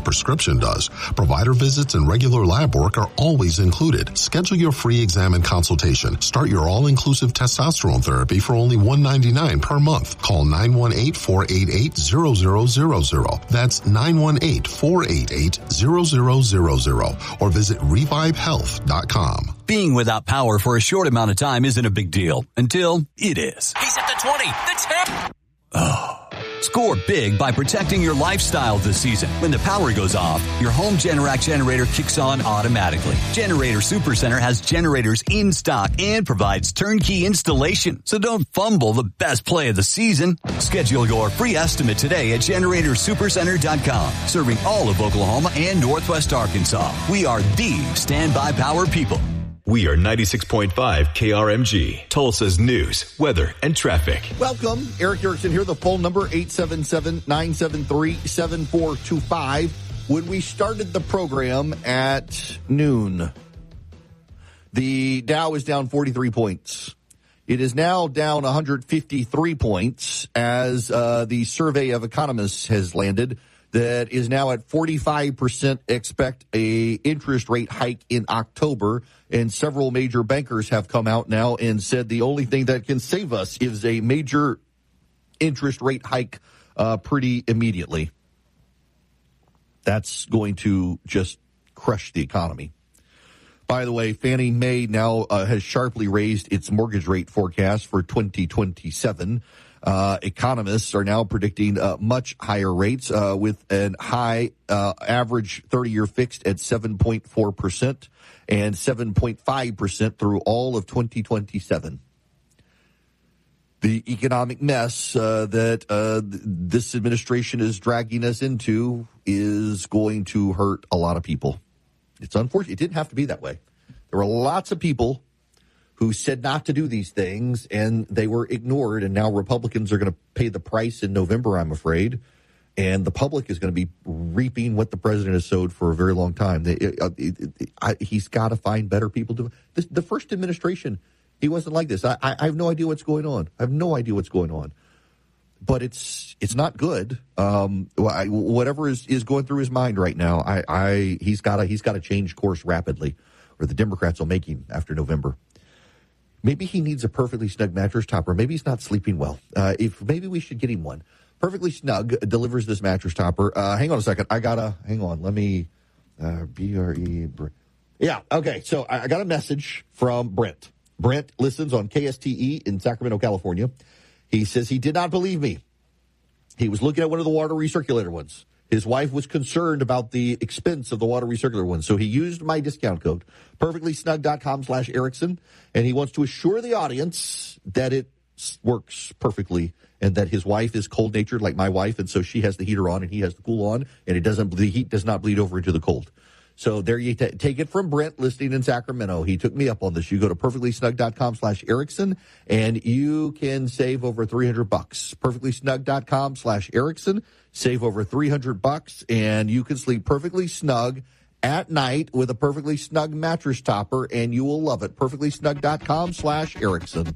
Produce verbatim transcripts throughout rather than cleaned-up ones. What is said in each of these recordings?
prescription does. Provider visits and regular lab work are always included. Schedule your free exam and consultation. Start your all-inclusive testosterone therapy for only one hundred ninety-nine dollars per month. Call nine one eight, four eight eight, zero zero zero zero. That's nine one eight, four eight eight, zero zero zero zero. Or visit revive health dot com. Being without power for a short amount of time isn't a big deal until it is. He's at the twenty, the ten. Oh. Score big by protecting your lifestyle this season. When the power goes off, your home Generac generator kicks on automatically. Generator Supercenter has generators in stock and provides turnkey installation. So don't fumble the best play of the season. Schedule your free estimate today at generator supercenter dot com. Serving all of Oklahoma and Northwest Arkansas. We are the standby power people. We are ninety-six point five K R M G, Tulsa's news, weather, and traffic. Welcome. Eric Erickson here. The phone number, eight seven seven, nine seven three, seven four two five. When we started the program at noon, the Dow is down forty-three points. It is now down one hundred fifty-three points as uh, the survey of economists has landed. That is now at forty-five percent expect a interest rate hike in October. And several major bankers have come out now and said the only thing that can save us is a major interest rate hike uh, pretty immediately. That's going to just crush the economy. By the way, Fannie Mae now uh, has sharply raised its mortgage rate forecast for twenty twenty-seven. Uh, economists are now predicting uh, much higher rates uh, with an high uh, average thirty-year fixed at seven point four percent and seven point five percent through all of twenty twenty-seven. The economic mess uh, that uh, th- this administration is dragging us into is going to hurt a lot of people. It's unfortunate. It didn't have to be that way. There were lots of people who said not to do these things, and they were ignored, and now Republicans are going to pay the price in November, I'm afraid, and the public is going to be reaping what the president has sowed for a very long time. It, it, it, it, I, he's got to find better people to this, the first administration, he wasn't like this. I, I, I have no idea what's going on. I have no idea what's going on. But it's it's not good. Um, I, whatever is, is going through his mind right now, I, I he's got to he's got to change course rapidly, or the Democrats will make him after November. Maybe he needs a perfectly snug mattress topper. Maybe he's not sleeping well. Uh, if maybe we should get him one. Perfectly Snug delivers this mattress topper. Uh, hang on a second. I gotta hang on. Let me uh, B R E. Yeah. Okay. So I, I got a message from Brent. Brent listens on K S T E in Sacramento, California. He says he did not believe me. He was looking at one of the water recirculator ones. His wife was concerned about the expense of the water recirculator one, so he used my discount code, perfectly snug dot com slash Erickson, and he wants to assure the audience that it works perfectly and that his wife is cold-natured like my wife, and so she has the heater on and he has the cool on, and it doesn't the heat does not bleed over into the cold. So there you t- take it from Brent, listening in Sacramento. He took me up on this. You go to perfectly snug dot com slash Erickson, and you can save over three hundred bucks. perfectly snug dot com slash Erickson. Save over three hundred bucks, and you can sleep perfectly snug at night with a perfectly snug mattress topper, and you will love it. perfectly snug dot com slash Erickson.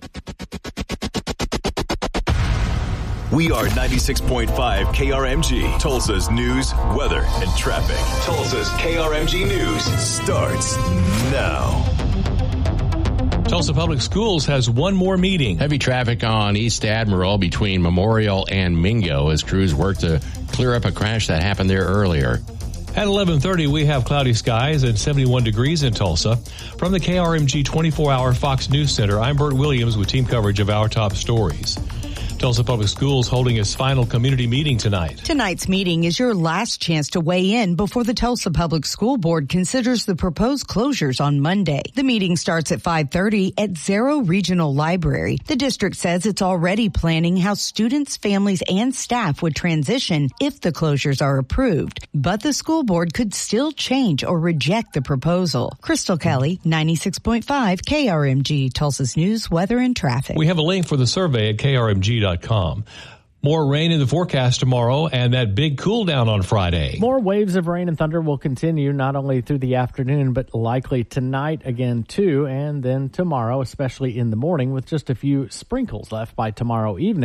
We are ninety-six point five K R M G, Tulsa's news, weather, and traffic. Tulsa's K R M G News starts now. Tulsa Public Schools has one more meeting. Heavy traffic on East Admiral between Memorial and Mingo as crews work to clear up a crash that happened there earlier. At eleven thirty, we have cloudy skies and seventy-one degrees in Tulsa. From the K R M G twenty-four hour Fox News Center, I'm Bert Williams with team coverage of our top stories. Tulsa Public Schools holding its final community meeting tonight. Tonight's meeting is your last chance to weigh in before the Tulsa Public School Board considers the proposed closures on Monday. The meeting starts at five thirty at Zero Regional Library. The district says it's already planning how students, families, and staff would transition if the closures are approved. But the school board could still change or reject the proposal. Crystal Kelly, ninety-six point five K R M G, Tulsa's news, weather, and traffic. We have a link for the survey at K R M G dot com. More rain in the forecast tomorrow and that big cool down on Friday. More waves of rain and thunder will continue not only through the afternoon, but likely tonight again too, and then tomorrow, especially in the morning, with just a few sprinkles left by tomorrow evening.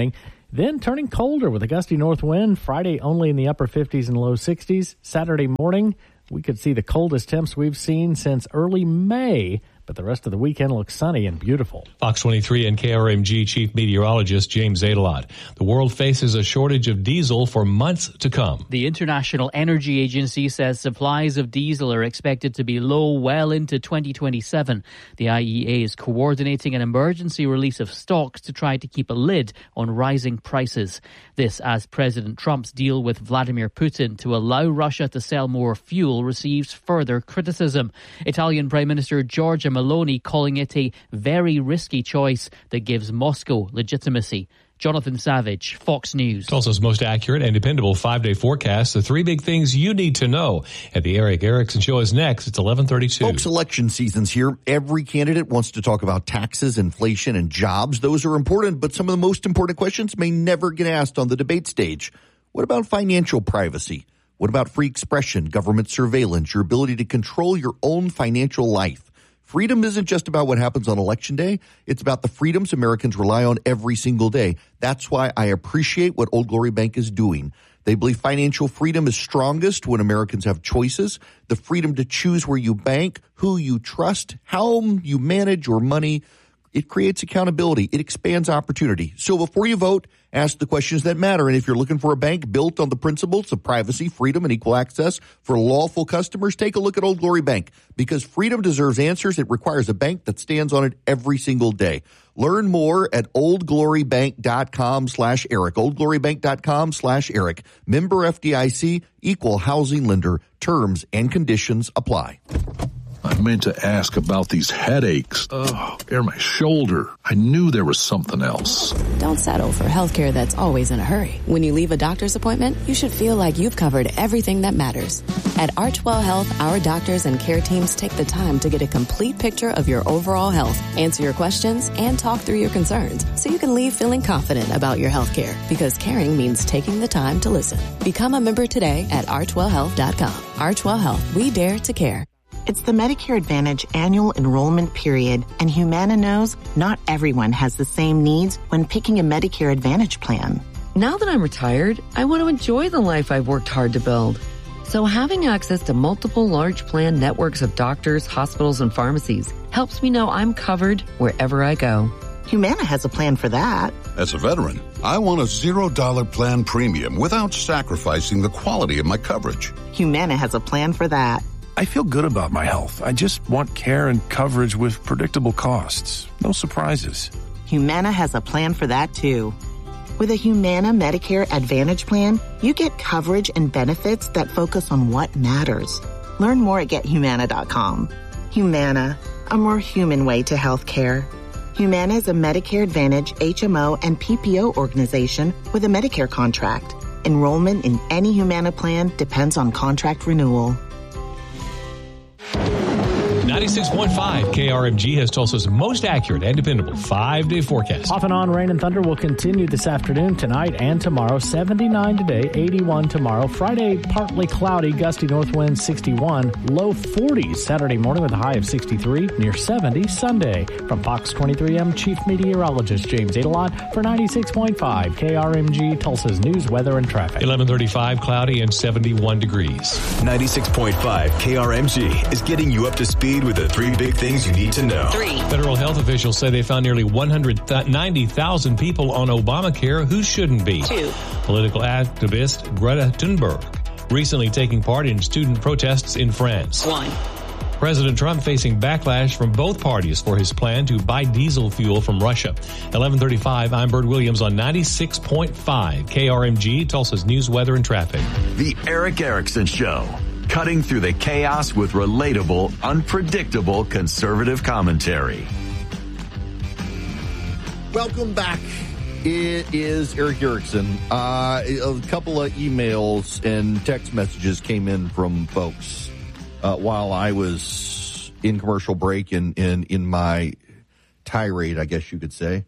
Then turning colder with a gusty north wind. Friday only in the upper fifties and low sixties. Saturday morning, we could see the coldest temps we've seen since early May. But the rest of the weekend looks sunny and beautiful. Fox twenty-three and K R M G Chief Meteorologist James Adelot. The world faces a shortage of diesel for months to come. The International Energy Agency says supplies of diesel are expected to be low well into twenty twenty-seven. The I E A is coordinating an emergency release of stocks to try to keep a lid on rising prices. This as President Trump's deal with Vladimir Putin to allow Russia to sell more fuel receives further criticism. Italian Prime Minister Giorgia Meloni calling it a very risky choice that gives Moscow legitimacy. Jonathan Savage, Fox News. Tulsa's most accurate and dependable five-day forecast. The three big things you need to know. At the Eric Erickson Show is next. It's eleven thirty-two. Folks, election season's here. Every candidate wants to talk about taxes, inflation, and jobs. Those are important, but some of the most important questions may never get asked on the debate stage. What about financial privacy? What about free expression, government surveillance, your ability to control your own financial life? Freedom isn't just about what happens on Election Day. It's about the freedoms Americans rely on every single day. That's why I appreciate what Old Glory Bank is doing. They believe financial freedom is strongest when Americans have choices, the freedom to choose where you bank, who you trust, how you manage your money. It creates accountability. It expands opportunity. So before you vote, ask the questions that matter. And if you're looking for a bank built on the principles of privacy, freedom, and equal access for lawful customers, take a look at Old Glory Bank. Because freedom deserves answers, it requires a bank that stands on it every single day. Learn more at oldglorybank.com slash Eric. oldglorybank.com slash Eric. Member F D I C, equal housing lender. Terms and conditions apply. I meant to ask about these headaches. Ugh, or my shoulder. I knew there was something else. Don't settle for healthcare that's always in a hurry. When you leave a doctor's appointment, you should feel like you've covered everything that matters. At Archwell Health, our doctors and care teams take the time to get a complete picture of your overall health, answer your questions, and talk through your concerns so you can leave feeling confident about your healthcare. Because caring means taking the time to listen. Become a member today at archwell health dot com. Archwell Health, we dare to care. It's the Medicare Advantage annual enrollment period, and Humana knows not everyone has the same needs when picking a Medicare Advantage plan. Now that I'm retired, I want to enjoy the life I've worked hard to build. So having access to multiple large plan networks of doctors, hospitals, and pharmacies helps me know I'm covered wherever I go. Humana has a plan for that. As a veteran, I want a zero dollar plan premium without sacrificing the quality of my coverage. Humana has a plan for that. I feel good about my health. I just want care and coverage with predictable costs. No surprises. Humana has a plan for that, too. With a Humana Medicare Advantage plan, you get coverage and benefits that focus on what matters. Learn more at get humana dot com. Humana, a more human way to health care. Humana is a Medicare Advantage, H M O, and P P O organization with a Medicare contract. Enrollment in any Humana plan depends on contract renewal. ninety-six point five K R M G has Tulsa's most accurate and dependable five-day forecast. Off and on rain and thunder will continue this afternoon, tonight, and tomorrow. seventy-nine today, eighty-one tomorrow. Friday, partly cloudy, gusty north winds, sixty-one. Low forties Saturday morning with a high of sixty-three, near seventy Sunday. From Fox twenty-three, I'm Chief Meteorologist James Adelot for ninety-six point five K R M G, Tulsa's news, weather, and traffic. eleven thirty-five, cloudy and seventy-one degrees. ninety-six point five K R M G is getting you up to speed with the three big things you need to know. Three. Federal health officials say they found nearly one hundred ninety thousand people on Obamacare who shouldn't be. Two. Political activist Greta Thunberg recently taking part in student protests in France. One. President Trump facing backlash from both parties for his plan to buy diesel fuel from Russia. eleven thirty-five, I'm Bert Williams on ninety-six point five K R M G, Tulsa's news, weather, and traffic. The Eric Erickson Show. Cutting through the chaos with relatable, unpredictable conservative commentary. Welcome back. It is Eric Erickson. Uh, a couple of emails and text messages came in from folks uh, while I was in commercial break and in, in, in my tirade, I guess you could say.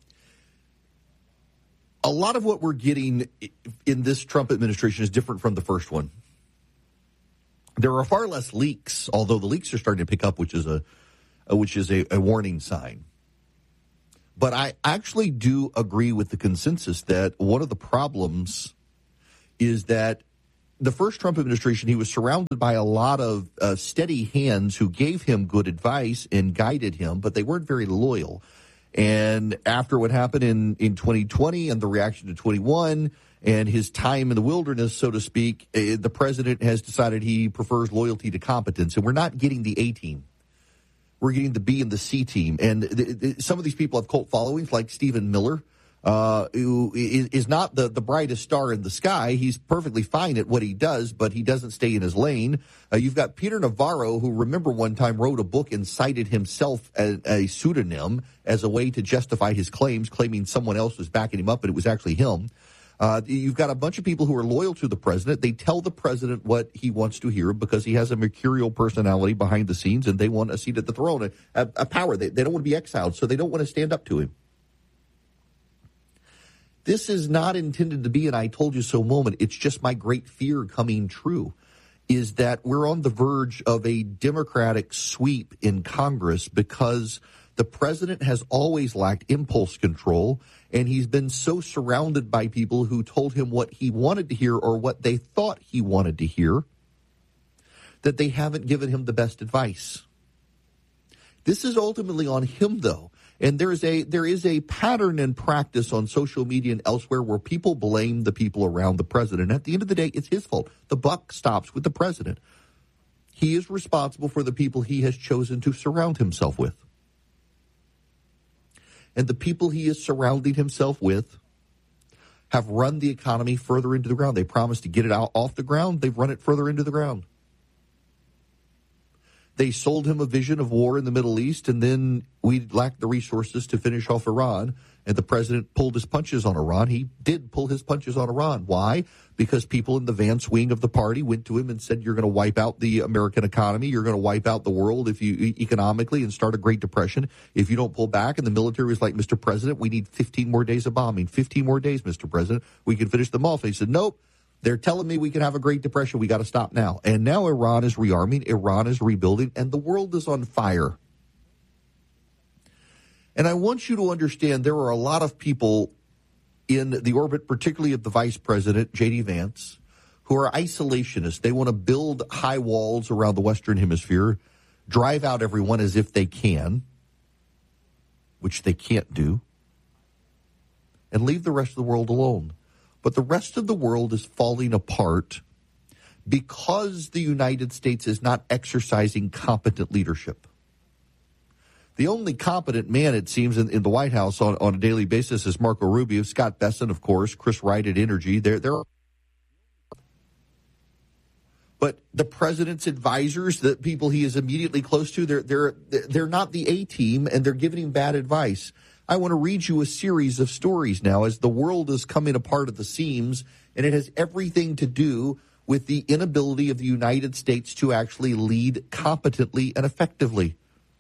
A lot of what we're getting in this Trump administration is different from the first one. There are far less leaks, although the leaks are starting to pick up, which is a, which is a, a warning sign. But I actually do agree with the consensus that one of the problems is that the first Trump administration, he was surrounded by a lot of uh, steady hands who gave him good advice and guided him, but they weren't very loyal. And after what happened in, in twenty twenty and the reaction to twenty-one and his time in the wilderness, so to speak, uh, the president has decided he prefers loyalty to competence. And we're not getting the A team. We're getting the B and the C team. And th- th- some of these people have cult followings, like Stephen Miller, uh, who is, is not the, the brightest star in the sky. He's perfectly fine at what he does, but he doesn't stay in his lane. Uh, you've got Peter Navarro, who, remember, one time wrote a book and cited himself as a pseudonym as a way to justify his claims, claiming someone else was backing him up, but it was actually him. Uh, you've got a bunch of people who are loyal to the president. They tell the president what he wants to hear because he has a mercurial personality behind the scenes, and they want a seat at the throne, a, a power. They, they don't want to be exiled, so they don't want to stand up to him. This is not intended to be an I told you so moment. It's just my great fear coming true, is that we're on the verge of a Democratic sweep in Congress because the president has always lacked impulse control, and he's been so surrounded by people who told him what he wanted to hear or what they thought he wanted to hear that they haven't given him the best advice. This is ultimately on him, though. And there is a there is a pattern and practice on social media and elsewhere where people blame the people around the president. At the end of the day, it's his fault. The buck stops with the president. He is responsible for the people he has chosen to surround himself with. And the people he is surrounding himself with have run the economy further into the ground. They promised to get it out off the ground. They've run it further into the ground. They sold him a vision of war in the Middle East, and then we lacked the resources to finish off Iran, and the president pulled his punches on Iran. He did pull his punches on Iran. Why? Because people in the Vance wing of the party went to him and said, you're going to wipe out the American economy, you're going to wipe out the world if you economically and start a Great Depression if you don't pull back. And the military was like, Mister President, we need fifteen more days of bombing. fifteen more days, Mister President. We can finish them off. And he said, nope. They're telling me we can have a Great Depression. We got to stop now. And now Iran is rearming. Iran is rebuilding. And the world is on fire. And I want you to understand there are a lot of people in the orbit, particularly of the vice president, J D. Vance, who are isolationists. They want to build high walls around the Western Hemisphere, drive out everyone as if they can, which they can't do, and leave the rest of the world alone. But the rest of the world is falling apart because the United States is not exercising competent leadership. The only competent man, it seems, in, in the White House on, on a daily basis is Marco Rubio, Scott Bessent, of course, Chris Wright at Energy. They're, they're, but the president's advisors, the people he is immediately close to, they're, they're, they're not the A team, and they're giving him bad advice. I want to read you a series of stories now as the world is coming apart at the seams, and it has everything to do with the inability of the United States to actually lead competently and effectively.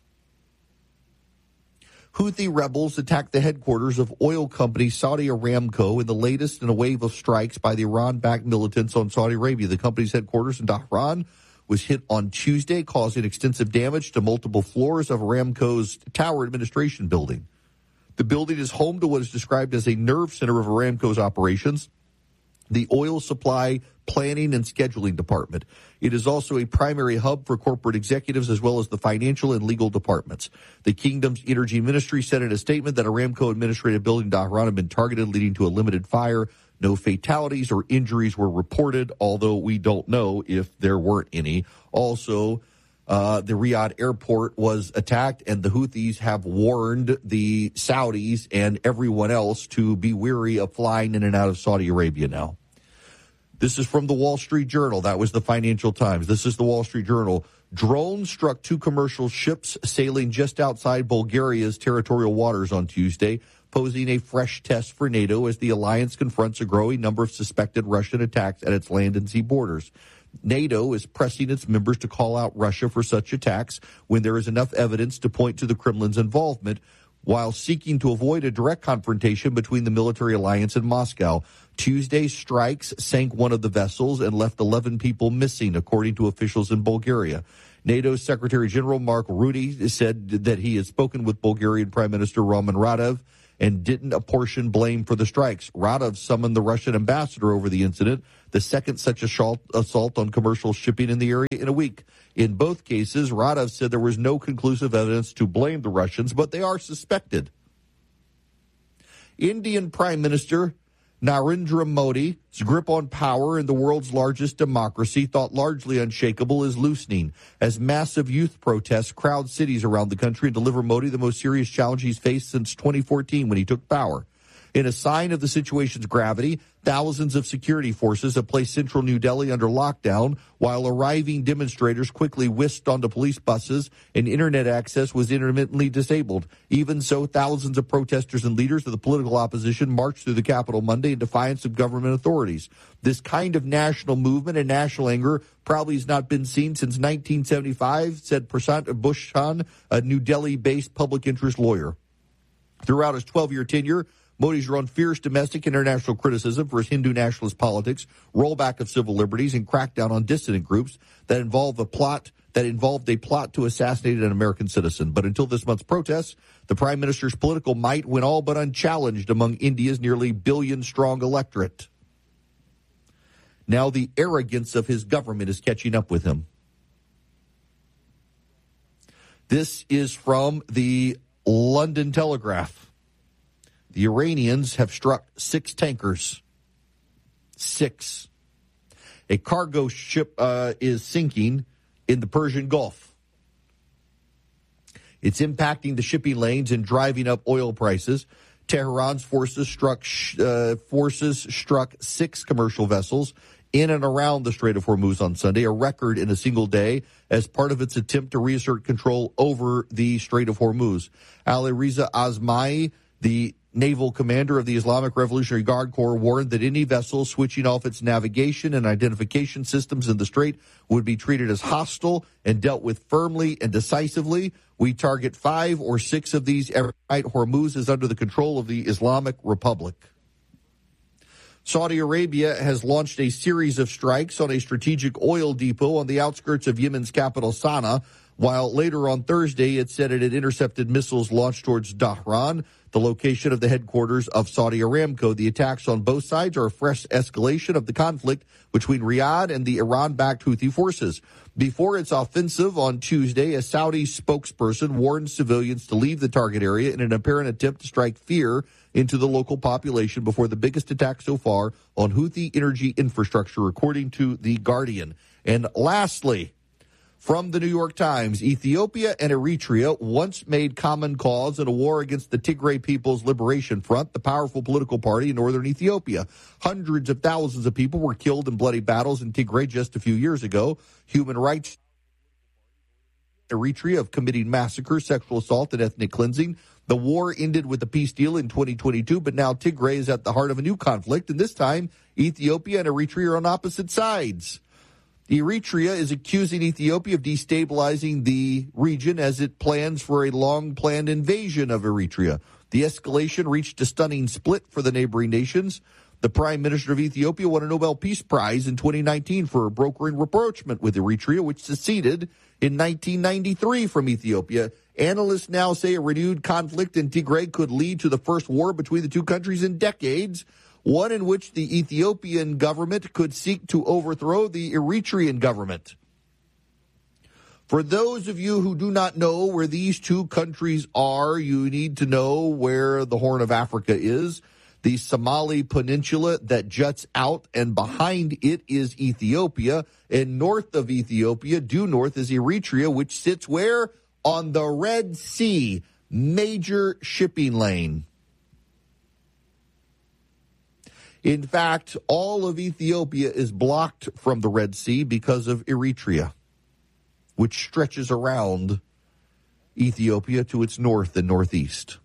Houthi rebels attacked the headquarters of oil company Saudi Aramco in the latest in a wave of strikes by the Iran-backed militants on Saudi Arabia. The company's headquarters in Tehran was hit on Tuesday, causing extensive damage to multiple floors of Aramco's Tower Administration building. The building is home to what is described as a nerve center of Aramco's operations, the oil supply planning and scheduling department. It is also a primary hub for corporate executives as well as the financial and legal departments. The kingdom's energy ministry said in a statement that Aramco administrative building in Tehran had been targeted, leading to a limited fire. No fatalities or injuries were reported, although we don't know if there weren't any. Also, Uh, the Riyadh airport was attacked, and the Houthis have warned the Saudis and everyone else to be wary of flying in and out of Saudi Arabia now. This is from the Wall Street Journal. That was the Financial Times. This is the Wall Street Journal. Drones struck two commercial ships sailing just outside Bulgaria's territorial waters on Tuesday, posing a fresh test for NATO as the alliance confronts a growing number of suspected Russian attacks at its land and sea borders. NATO is pressing its members to call out Russia for such attacks when there is enough evidence to point to the Kremlin's involvement, while seeking to avoid a direct confrontation between the military alliance and Moscow. Tuesday's strikes sank one of the vessels and left eleven people missing, according to officials in Bulgaria. NATO's Secretary General Mark Rutte said that he has spoken with Bulgarian Prime Minister Roman Radev and didn't apportion blame for the strikes. Radev summoned the Russian ambassador over the incident, the second such assault, assault on commercial shipping in the area in a week. In both cases, Radev said there was no conclusive evidence to blame the Russians, but they are suspected. Indian Prime Minister Narendra Modi's grip on power in the world's largest democracy, thought largely unshakable, is loosening as massive youth protests crowd cities around the country and deliver Modi the most serious challenge he's faced since twenty fourteen when he took power. In a sign of the situation's gravity, thousands of security forces have placed central New Delhi under lockdown, while arriving demonstrators quickly whisked onto police buses and internet access was intermittently disabled. Even so, thousands of protesters and leaders of the political opposition marched through the capital Monday in defiance of government authorities. This kind of national movement and national anger probably has not been seen since nineteen seventy-five, said Prashant Bhushan, a New Delhi-based public interest lawyer. Throughout his twelve-year tenure, Modi's drawn fierce domestic and international criticism for his Hindu nationalist politics, rollback of civil liberties, and crackdown on dissident groups that involve a plot that involved a plot to assassinate an American citizen. But until this month's protests, the prime minister's political might went all but unchallenged among India's nearly billion-strong electorate. Now the arrogance of his government is catching up with him. This is from the London Telegraph. The Iranians have struck six tankers. Six. A cargo ship uh, is sinking in the Persian Gulf. It's impacting the shipping lanes and driving up oil prices. Tehran's forces struck uh, forces struck six commercial vessels in and around the Strait of Hormuz on Sunday, a record in a single day, as part of its attempt to reassert control over the Strait of Hormuz. Ali Reza Azmai, the naval commander of the Islamic Revolutionary Guard Corps, warned that any vessel switching off its navigation and identification systems in the strait would be treated as hostile and dealt with firmly and decisively. We target five or six of these every night. Hormuz is under the control of the Islamic Republic. Saudi Arabia has launched a series of strikes on a strategic oil depot on the outskirts of Yemen's capital, Sana'a, while later on Thursday it said it had intercepted missiles launched towards Dhahran, the location of the headquarters of Saudi Aramco. The attacks on both sides are a fresh escalation of the conflict between Riyadh and the Iran-backed Houthi forces. Before its offensive on Tuesday, a Saudi spokesperson warned civilians to leave the target area in an apparent attempt to strike fear into the local population before the biggest attack so far on Houthi energy infrastructure, according to The Guardian. And lastly, from the New York Times, Ethiopia and Eritrea once made common cause in a war against the Tigray People's Liberation Front, the powerful political party in northern Ethiopia. Hundreds of thousands of people were killed in bloody battles in Tigray just a few years ago. Human rights Eritrea of committing massacre, sexual assault, and ethnic cleansing. The war ended with a peace deal in twenty twenty-two, but now Tigray is at the heart of a new conflict, and this time Ethiopia and Eritrea are on opposite sides. Eritrea is accusing Ethiopia of destabilizing the region as it plans for a long-planned invasion of Eritrea. The escalation reached a stunning split for the neighboring nations. The Prime Minister of Ethiopia won a Nobel Peace Prize in twenty nineteen for brokering rapprochement with Eritrea, which seceded in nineteen ninety-three from Ethiopia. Analysts now say a renewed conflict in Tigray could lead to the first war between the two countries in decades, one in which the Ethiopian government could seek to overthrow the Eritrean government. For those of you who do not know where these two countries are, you need to know where the Horn of Africa is. The Somali Peninsula that juts out, and behind it is Ethiopia. And north of Ethiopia, due north, is Eritrea, which sits where? On the Red Sea, major shipping lane. In fact, all of Ethiopia is blocked from the Red Sea because of Eritrea, which stretches around Ethiopia to its north and northeast.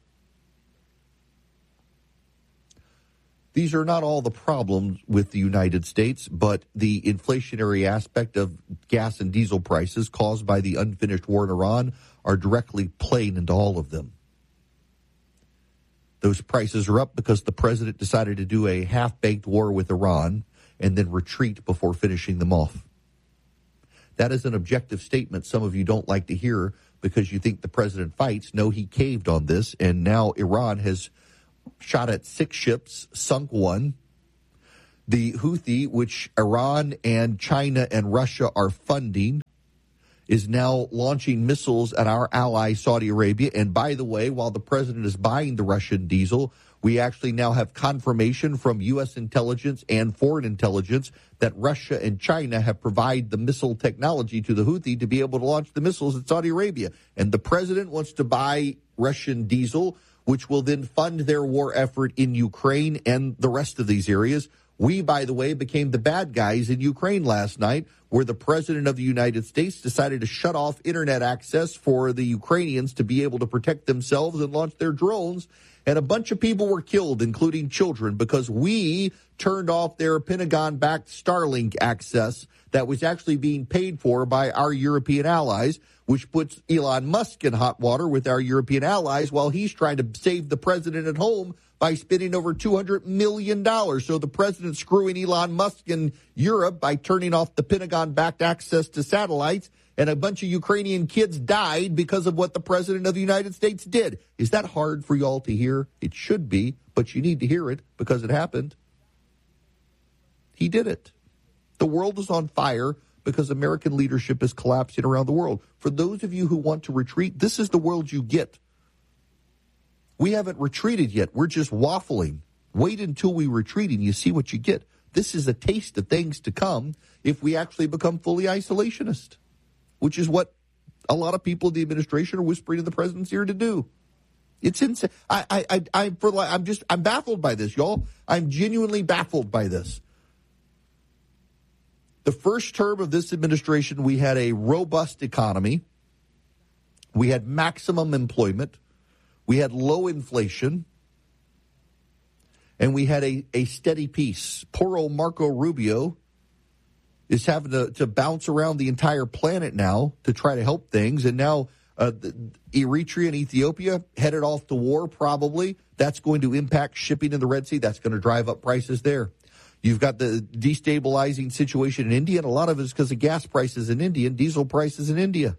These are not all the problems with the United States, but the inflationary aspect of gas and diesel prices caused by the unfinished war in Iran are directly playing into all of them. Those prices are up because the president decided to do a half-baked war with Iran and then retreat before finishing them off. That is an objective statement some of you don't like to hear because you think the president fights. No, he caved on this, and now Iran has shot at six ships, sunk one. The Houthi, which Iran and China and Russia are funding, is now launching missiles at our ally, Saudi Arabia. And by the way, while the president is buying the Russian diesel, we actually now have confirmation from U S intelligence and foreign intelligence that Russia and China have provided the missile technology to the Houthi to be able to launch the missiles at Saudi Arabia. And the president wants to buy Russian diesel, which will then fund their war effort in Ukraine and the rest of these areas. We, by the way, became the bad guys in Ukraine last night, where the president of the United States decided to shut off internet access for the Ukrainians to be able to protect themselves and launch their drones. And a bunch of people were killed, including children, because we turned off their Pentagon-backed Starlink access that was actually being paid for by our European allies, which puts Elon Musk in hot water with our European allies while he's trying to save the president at home by spending over two hundred million dollars. So the president's screwing Elon Musk in Europe by turning off the Pentagon-backed access to satellites, and a bunch of Ukrainian kids died because of what the president of the United States did. Is that hard for y'all to hear? It should be, but you need to hear it because it happened. He did it. The world is on fire because American leadership is collapsing around the world. For those of you who want to retreat, this is the world you get. We haven't retreated yet. We're just waffling. Wait until we retreat and you see what you get. This is a taste of things to come if we actually become fully isolationist, which is what a lot of people in the administration are whispering to the president's ear to do. It's insane. I, I, I, I, for like, I'm just, I'm baffled by this, y'all. I'm genuinely baffled by this. The first term of this administration, we had a robust economy. We had maximum employment. We had low inflation. And we had a, a steady peace. Poor old Marco Rubio is having to, to bounce around the entire planet now to try to help things. And now uh, the, Eritrea and Ethiopia headed off to war probably. That's going to impact shipping in the Red Sea. That's going to drive up prices there. You've got the destabilizing situation in India, and a lot of it is because of gas prices in India and diesel prices in India.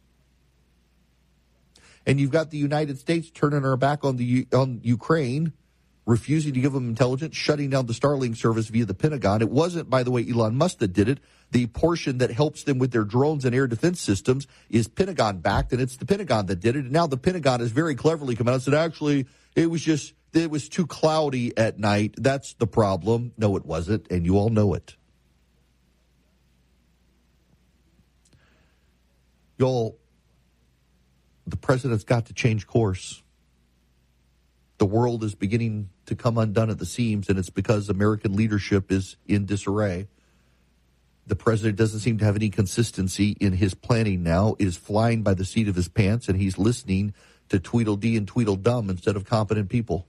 And you've got the United States turning our back on the on Ukraine, refusing to give them intelligence, shutting down the Starlink service via the Pentagon. It wasn't, by the way, Elon Musk that did it. The portion that helps them with their drones and air defense systems is Pentagon-backed, and it's the Pentagon that did it. And now the Pentagon has very cleverly come out and said, actually, it was just, it was too cloudy at night. That's the problem. No, it wasn't, and you all know it. Y'all, the president's got to change course. The world is beginning to come undone at the seams, and it's because American leadership is in disarray. The president doesn't seem to have any consistency in his planning now, is flying by the seat of his pants, and he's listening to Tweedledee and Tweedledum instead of competent people.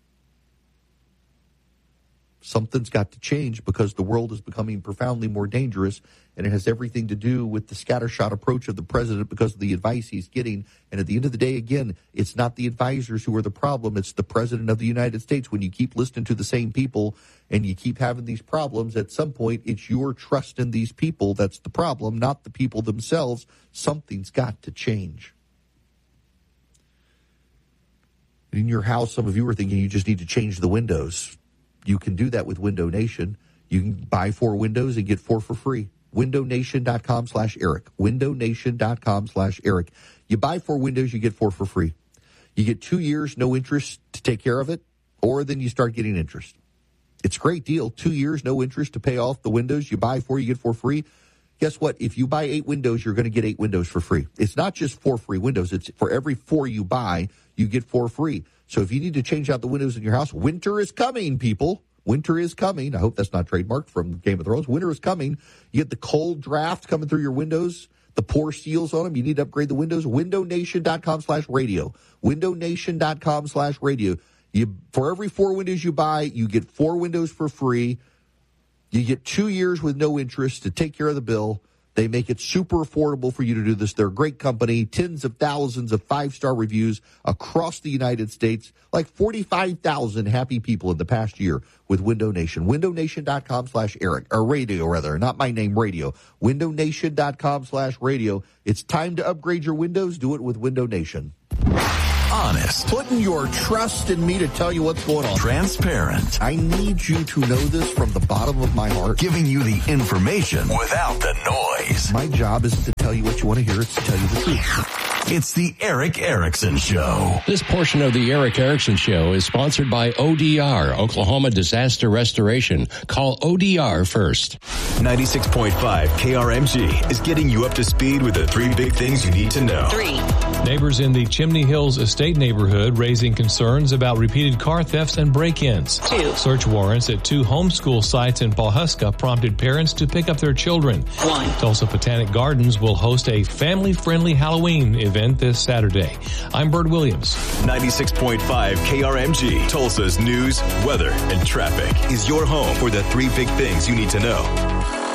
Something's got to change because the world is becoming profoundly more dangerous, and it has everything to do with the scattershot approach of the president because of the advice he's getting. And at the end of the day, again, it's not the advisors who are the problem. It's the president of the United States. When you keep listening to the same people and you keep having these problems, at some point, it's your trust in these people that's the problem, not the people themselves. Something's got to change. In your house, some of you are thinking you just need to change the windows. You can do that with Window Nation. You can buy four windows and get four for free. WindowNation.com slash Eric. WindowNation.com slash Eric. You buy four windows, you get four for free. You get two years, no interest to take care of it, or then you start getting interest. It's a great deal. Two years, no interest to pay off the windows. You buy four, you get four free. Guess what? If you buy eight windows, you're going to get eight windows for free. It's not just four free windows. It's for every four you buy, you get four free. So if you need to change out the windows in your house, winter is coming, people. Winter is coming. I hope that's not trademarked from Game of Thrones. Winter is coming. You get the cold draft coming through your windows, the poor seals on them. You need to upgrade the windows. WindowNation.com slash radio. WindowNation.com slash radio. You, for every four windows you buy, you get four windows for free. You get two years with no interest to take care of the bill. They make it super affordable for you to do this. They're a great company, tens of thousands of five-star reviews across the United States, like forty-five thousand happy people in the past year with Window Nation. window nation dot com slash Eric, or radio rather, not my name, radio. window nation dot com slash radio. It's time to upgrade your windows. Do it with Window Nation. Honest. Putting your trust in me to tell you what's going on. Transparent. I need you to know this from the bottom of my heart. Giving you the information without the noise. My job isn't to tell you what you want to hear. It's to tell you the truth. It's the Eric Erickson Show. This portion of the Eric Erickson Show is sponsored by O D R, Oklahoma Disaster Restoration. Call O D R first. ninety-six point five K R M G is getting you up to speed with the three big things you need to know. Three. Neighbors in the Chimney Hills Estate neighborhood raising concerns about repeated car thefts and break-ins. Two. Search warrants at two homeschool sites in Pawhuska prompted parents to pick up their children. One. Tulsa Botanic Gardens will host a family-friendly Halloween event this Saturday. I'm Bert Williams. ninety-six point five K R M G, Tulsa's news, weather, and traffic is your home for the three big things you need to know.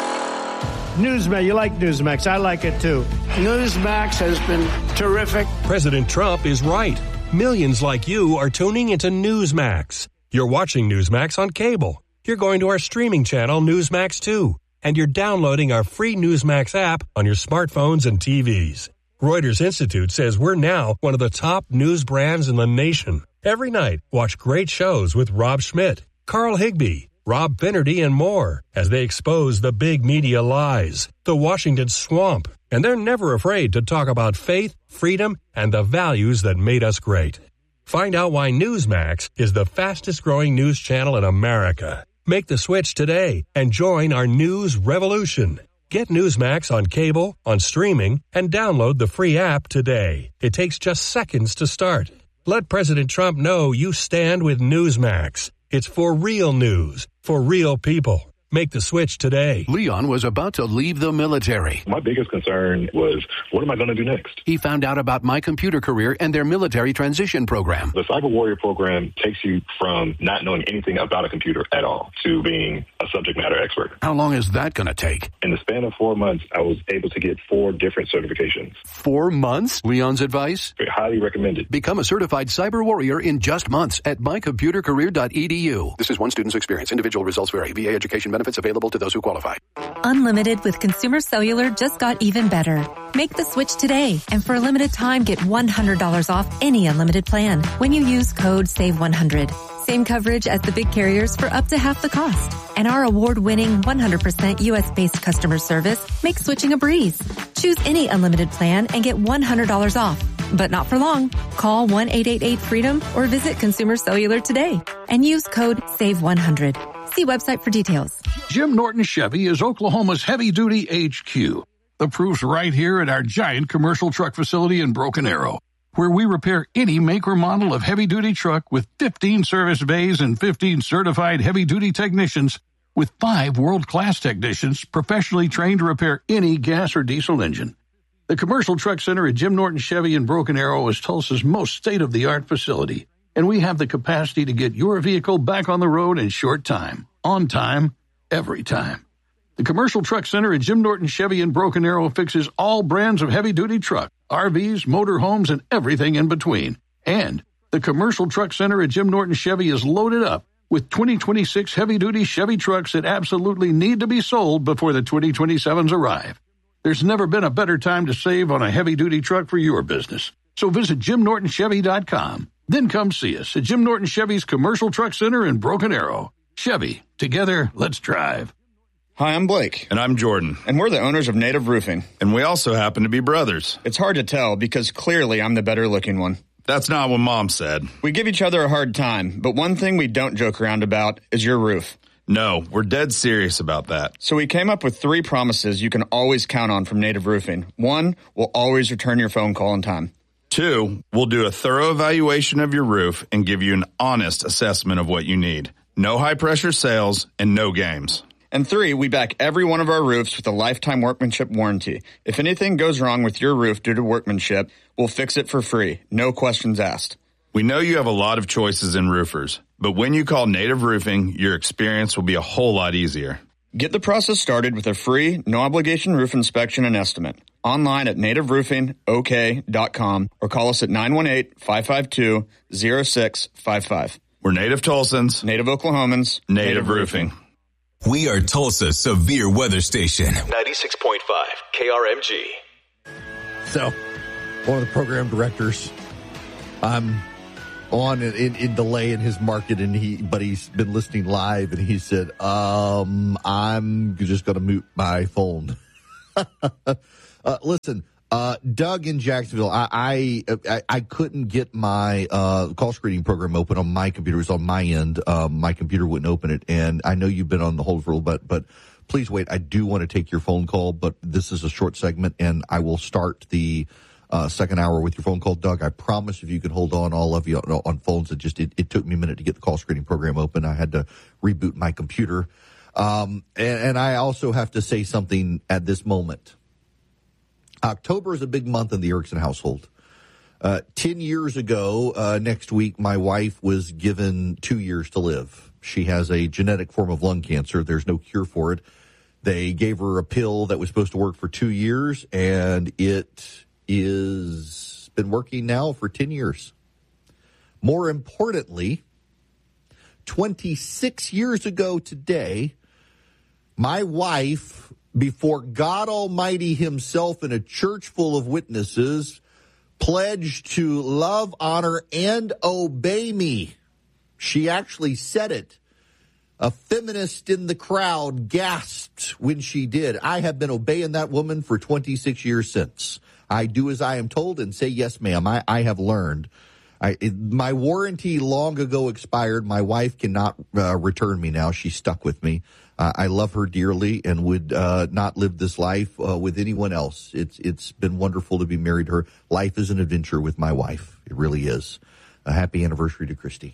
Newsmax, you like Newsmax. I like it too. Newsmax has been terrific. President Trump is right. Millions like you are tuning into Newsmax. You're watching Newsmax on cable. You're going to our streaming channel, Newsmax two. And you're downloading our free Newsmax app on your smartphones and T Vs. Reuters Institute says we're now one of the top news brands in the nation. Every night, watch great shows with Rob Schmidt, Carl Higbee, Rob Finnerty, and more as they expose the big media lies, the Washington swamp, and they're never afraid to talk about faith, freedom, and the values that made us great. Find out why Newsmax is the fastest growing news channel in America. Make the switch today and join our news revolution. Get Newsmax on cable, on streaming, and download the free app today. It takes just seconds to start. Let President Trump know you stand with Newsmax. It's for real news, for real people. Make the switch today. Leon was about to leave the military. My biggest concern was, what am I going to do next? He found out about My Computer Career and their military transition program. The Cyber Warrior program takes you from not knowing anything about a computer at all to being a subject matter expert. How long is that going to take? In the span of four months, I was able to get four different certifications. Four months? Leon's advice? Highly recommended. Become a certified Cyber Warrior in just months at my computer career dot e d u. This is one student's experience. Individual results vary. V A education benefits available to those who qualify. Unlimited with Consumer Cellular just got even better. Make the switch today, and for a limited time, get one hundred dollars off any unlimited plan when you use code save one hundred. Same coverage as the big carriers for up to half the cost. And our award-winning one hundred percent U S-based customer service makes switching a breeze. Choose any unlimited plan and get one hundred dollars off. But not for long. Call one eight eight eight freedom or visit Consumer Cellular today and use code save one hundred. See website for details. Jim Norton Chevy is Oklahoma's heavy-duty H Q. The proof's right here at our giant commercial truck facility in Broken Arrow, where we repair any make or model of heavy-duty truck with fifteen service bays and fifteen certified heavy-duty technicians with five world-class technicians professionally trained to repair any gas or diesel engine. The Commercial Truck Center at Jim Norton Chevy in Broken Arrow is Tulsa's most state-of-the-art facility, and we have the capacity to get your vehicle back on the road in short time, on time, every time. The Commercial Truck Center at Jim Norton Chevy in Broken Arrow fixes all brands of heavy-duty truck, R Vs, motorhomes, and everything in between. And the Commercial Truck Center at Jim Norton Chevy is loaded up with twenty twenty-six heavy-duty Chevy trucks that absolutely need to be sold before the twenty twenty-sevens arrive. There's never been a better time to save on a heavy-duty truck for your business. So visit jim norton chevy dot com. Then come see us at Jim Norton Chevy's Commercial Truck Center in Broken Arrow. Chevy, together, let's drive. Hi, I'm Blake. And I'm Jordan. And we're the owners of Native Roofing. And we also happen to be brothers. It's hard to tell because clearly I'm the better looking one. That's not what Mom said. We give each other a hard time, but one thing we don't joke around about is your roof. No, we're dead serious about that. So we came up with three promises you can always count on from Native Roofing. One, we'll always return your phone call on time. Two, we'll do a thorough evaluation of your roof and give you an honest assessment of what you need. No high-pressure sales and no games. And three, we back every one of our roofs with a lifetime workmanship warranty. If anything goes wrong with your roof due to workmanship, we'll fix it for free. No questions asked. We know you have a lot of choices in roofers, but when you call Native Roofing, your experience will be a whole lot easier. Get the process started with a free, no-obligation roof inspection and estimate. Online at native roofing o k dot com or call us at nine one eight, five five two, zero six five five. We're Native Tulsans. Native Oklahomans. Native, Native Roofing. roofing. We are Tulsa's severe weather station. ninety-six point five K R M G. So, one of the program directors, I'm on in, in, in delay in his market, and he, but he's been listening live, and he said, um, I'm just going to mute my phone. uh, listen, uh, Doug in Jacksonville, I, I, I, I couldn't get my, uh, call screening program open on my computer. It was on my end. Um, my computer wouldn't open it. And I know you've been on the hold for a little bit, but please wait. I do want to take your phone call, but this is a short segment, and I will start the, Uh, second hour with your phone call. Doug, I promise if you could hold on, all of you on, on phones, it just, it, it took me a minute to get the call screening program open. I had to reboot my computer. Um, and, and I also have to say something at this moment. October is a big month in the Erickson household. Uh, ten years ago, uh, next week, my wife was given two years to live. She has a genetic form of lung cancer. There's no cure for it. They gave her a pill that was supposed to work for two years, and it is been working now for ten years. More importantly, twenty-six years ago today, my wife, before God Almighty himself and a church full of witnesses, pledged to love, honor, and obey me. She actually said it. A feminist in the crowd gasped when she did. I have been obeying that woman for twenty-six years since. I do as I am told and say, yes, ma'am. I, I have learned. I, it, my warranty long ago expired. My wife cannot uh, return me now. She's stuck with me. Uh, I love her dearly and would uh, not live this life uh, with anyone else. It's It's been wonderful to be married to her. Life is an adventure with my wife. It really is. A happy anniversary to Christy.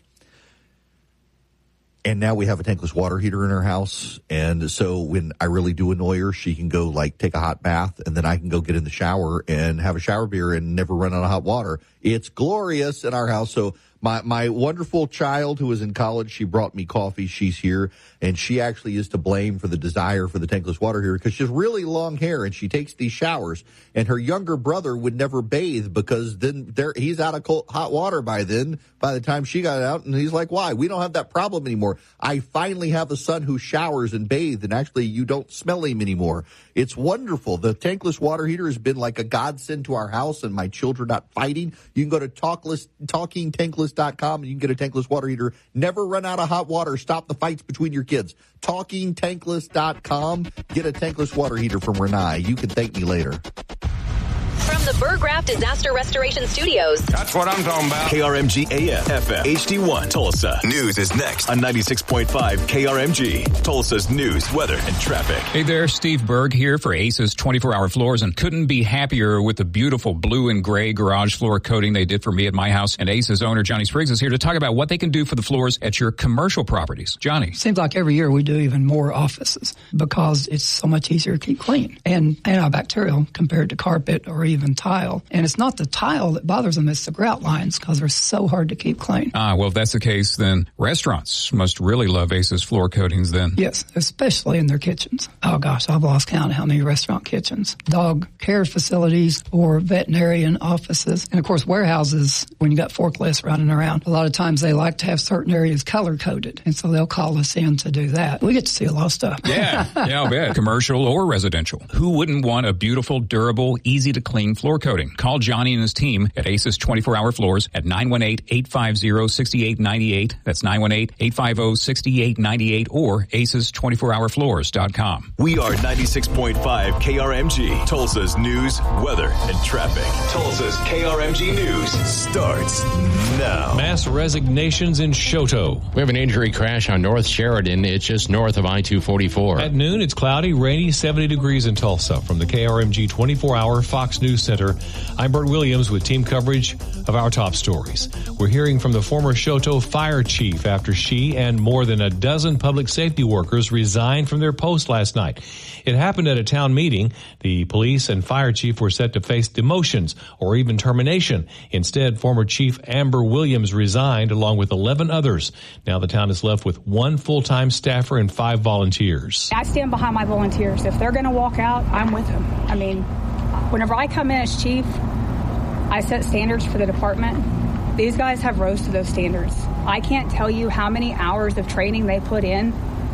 And now we have a tankless water heater in her house. And so when I really do annoy her, she can go like take a hot bath, and then I can go get in the shower and have a shower beer and never run out of hot water. It's glorious in our house. So my, my wonderful child who was in college, she brought me coffee. She's here, and she actually is to blame for the desire for the tankless water heater because she has really long hair and she takes these showers, and her younger brother would never bathe because then there he's out of cold, hot water by then, by the time she got out. And he's like, why? We don't have that problem anymore. I finally have a son who showers and bathes, and actually you don't smell him anymore. It's wonderful. The tankless water heater has been like a godsend to our house, and my children not fighting. You can go to talkless, talking tankless dot com and you can get a tankless water heater. Never run out of hot water. Stop the fights between your kids. talking tankless dot com. Get a tankless water heater from Renai. You can thank me later. From the Burgraft Disaster Restoration Studios. That's what I'm talking about. K R M G A M, F M, H D one, Tulsa. News is next on ninety-six point five K R M G. Tulsa's news, weather, and traffic. Hey there, Steve Berg here for Aces twenty-four hour Floors, and couldn't be happier with the beautiful blue and gray garage floor coating they did for me at my house. And Aces owner Johnny Spriggs is here to talk about what they can do for the floors at your commercial properties. Johnny. Seems like every year we do even more offices because it's so much easier to keep clean and antibacterial compared to carpet or even tile. And it's not the tile that bothers them, it's the grout lines because they're so hard to keep clean. Ah, well, if that's the case, then restaurants must really love Aces floor coatings then. Yes, especially in their kitchens. Oh gosh, I've lost count of how many restaurant kitchens, dog care facilities, or veterinarian offices. And of course, warehouses, when you got forklifts running around, a lot of times they like to have certain areas color coded. And so they'll call us in to do that. We get to see a lot of stuff. Yeah, yeah, I'll bet. Commercial or residential. Who wouldn't want a beautiful, durable, easy to clean floor coating? Call Johnny and his team at Aces twenty-four hour Floors at nine one eight, eight five zero, six eight nine eight. That's nine one eight, eight five zero, six eight nine eight or aces twenty-four hour floors dot com. We are ninety-six point five K R M G, Tulsa's news, weather, and traffic. Tulsa's K R M G News starts now. Mass resignations in Shoto. We have an injury crash on North Sheridan. It's just north of I two forty-four. At noon, it's cloudy, rainy, seventy degrees in Tulsa. From the K R M G twenty-four hour Fox News Center. Center. I'm Bert Williams with team coverage of our top stories. We're hearing from the former Shoto fire chief after she and more than a dozen public safety workers resigned from their post last night. It happened at a town meeting. The police and fire chief were set to face demotions or even termination. Instead, former Chief Amber Williams resigned along with eleven others. Now the town is left with one full-time staffer and five volunteers. I stand behind my volunteers. If they're going to walk out, I'm with them. I mean, whenever I come in as chief, I set standards for the department. These guys have rose to those standards. I can't tell you how many hours of training they put in,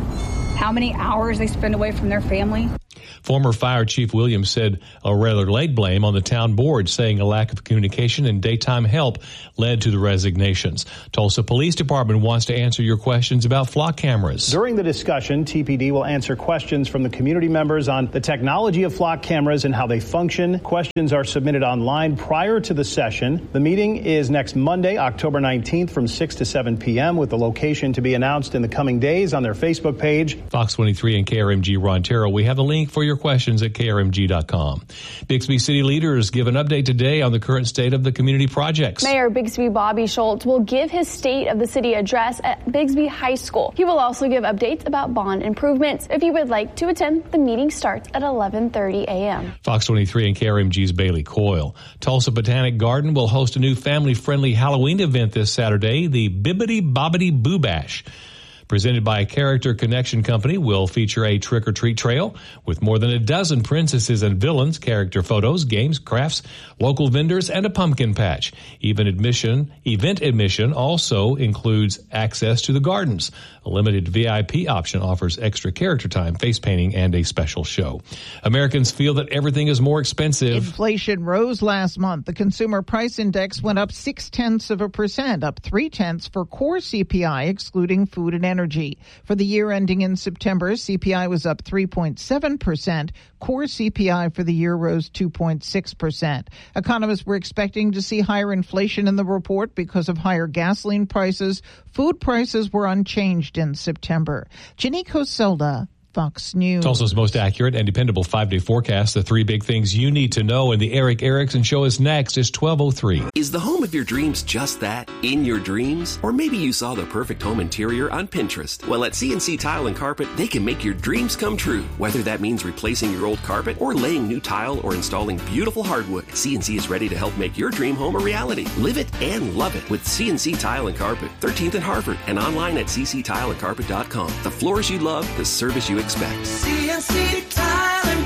how many hours they spend away from their family. Former Fire Chief Williams said a rather laid blame on the town board, saying a lack of communication and daytime help led to the resignations. Tulsa Police Department wants to answer your questions about flock cameras. During the discussion, T P D will answer questions from the community members on the technology of flock cameras and how they function. Questions are submitted online prior to the session. The meeting is next Monday, October nineteenth from six to seven p.m. with the location to be announced in the coming days on their Facebook page. Fox twenty-three and K R M G Ron Terrell. We have the link for your questions at K R M G dot com. Bixby City leaders give an update today on the current state of the community projects. Mayor Bixby Bobby Schultz will give his State of the City address at Bixby High School. He will also give updates about bond improvements. If you would like to attend, the meeting starts at eleven thirty a.m. Fox twenty-three and K R M G's Bailey Coyle. Tulsa Botanic Garden will host a new family-friendly Halloween event this Saturday, the Bibbidi Bobbidi Boo Bash. Presented by Character Connection Company, will feature a trick-or-treat trail with more than a dozen princesses and villains, character photos, games, crafts, local vendors, and a pumpkin patch. Even admission, event admission also includes access to the gardens. A limited V I P option offers extra character time, face painting, and a special show. Americans feel that everything is more expensive. Inflation rose last month. The Consumer Price Index went up six-tenths of a percent, up three-tenths for core C P I, excluding food and energy. For the year ending in September, C P I was up three point seven percent. Core C P I for the year rose two point six percent. Economists were expecting to see higher inflation in the report because of higher gasoline prices. Food prices were unchanged in September. Janiko Selda, Fox News. Tulsa's most accurate and dependable five-day forecast. The three big things you need to know, and the Eric Erickson Show is next. It's twelve oh three. Is the home of your dreams just that? In your dreams? Or maybe you saw the perfect home interior on Pinterest. Well, at C N C Tile and Carpet, they can make your dreams come true. Whether that means replacing your old carpet or laying new tile or installing beautiful hardwood, C N C is ready to help make your dream home a reality. Live it and love it with C N C Tile and Carpet, thirteenth and Harvard, and online at c c tile and carpet dot com. The floors you love, the service you expect. C N C Tile and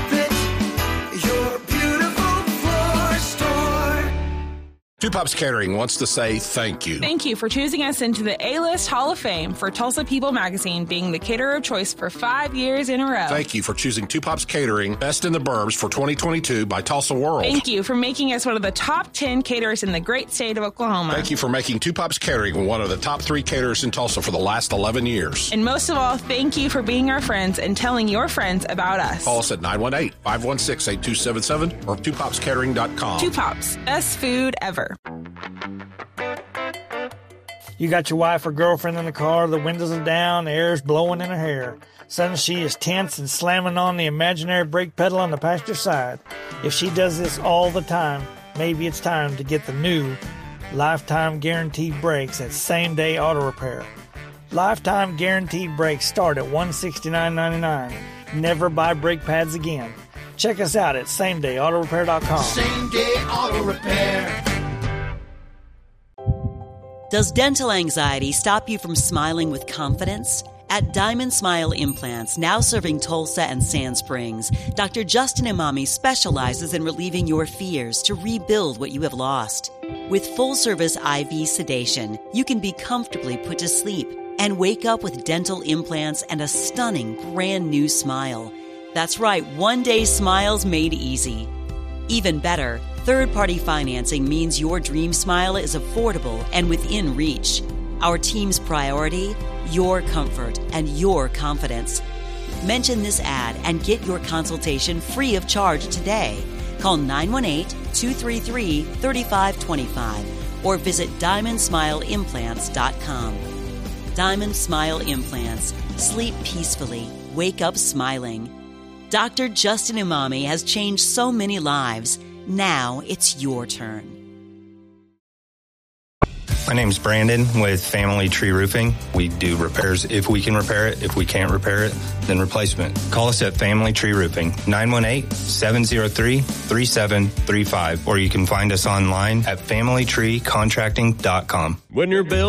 Carpet, your beautiful floor store. Two Pops Catering wants to say thank you. Thank you for choosing us into the A-List Hall of Fame for Tulsa People Magazine, being the caterer of choice for five years in a row. Thank you for choosing Two Pops Catering Best in the Burbs for twenty twenty-two by Tulsa World. Thank you for making us one of the top ten caterers in the great state of Oklahoma. Thank you for making Two Pops Catering one of the top three caterers in Tulsa for the last eleven years. And most of all, thank you for being our friends and telling your friends about us. Call us at nine one eight, five one six, eight two seven seven or two pops catering dot com. Two Pops, best food ever. You got your wife or girlfriend in the car, the windows are down, the air is blowing in her hair. Suddenly she is tense and slamming on the imaginary brake pedal on the passenger side. If she does this all the time, maybe it's time to get the new Lifetime Guaranteed Brakes at Same Day Auto Repair. Lifetime Guaranteed Brakes start at one hundred sixty-nine ninety-nine. Never buy brake pads again. Check us out at same day auto repair dot com. Same Day Auto Repair. Does dental anxiety stop you from smiling with confidence? At Diamond Smile Implants, now serving Tulsa and Sand Springs, Doctor Justin Imami specializes in relieving your fears to rebuild what you have lost. With full-service I V sedation, you can be comfortably put to sleep and wake up with dental implants and a stunning brand new smile. That's right, one-day smiles made easy. Even better, third-party financing means your dream smile is affordable and within reach. Our team's priority? Your comfort and your confidence. Mention this ad and get your consultation free of charge today. Call nine one eight, two three three, three five two five or visit diamond smile implants dot com. Diamond Smile Implants. Sleep peacefully. Wake up smiling. Doctor Justin Imami has changed so many lives. Now it's your turn. My name's Brandon with Family Tree Roofing. We do repairs if we can repair it. If we can't repair it, then replacement. Call us at Family Tree Roofing, nine one eight, seven zero three, three seven three five, or you can find us online at family tree contracting dot com. When your bill